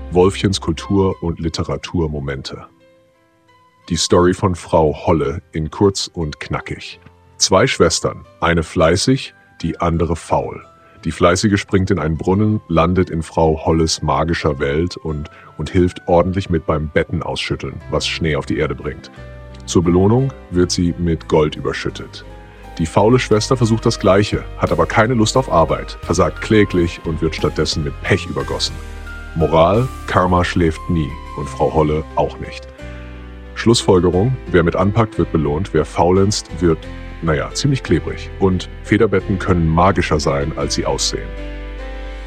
Wolfchens Kultur- und Literaturmomente. Die Story von Frau Holle in kurz und knackig. 2 Schwestern, eine fleißig, die andere faul. Die Fleißige springt in einen Brunnen, landet in Frau Holles magischer Welt und hilft ordentlich mit beim Betten ausschütteln, was Schnee auf die Erde bringt. Zur Belohnung wird sie mit Gold überschüttet. Die faule Schwester versucht das Gleiche, hat aber keine Lust auf Arbeit, versagt kläglich und wird stattdessen mit Pech übergossen. Moral: Karma schläft nie und Frau Holle auch nicht. Schlussfolgerung: Wer mit anpackt, wird belohnt, wer faulenzt, wird, ziemlich klebrig. Und Federbetten können magischer sein, als sie aussehen.